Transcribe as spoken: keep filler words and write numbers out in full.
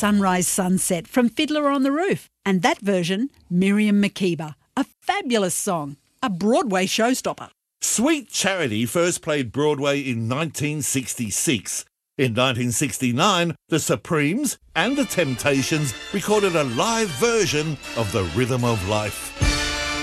Sunrise Sunset from Fiddler on the Roof, and that version, Miriam Makeba. A fabulous song, a Broadway showstopper. Sweet Charity first played Broadway in nineteen sixty-six. In nineteen sixty-nine, the Supremes and the Temptations recorded a live version of The Rhythm of Life.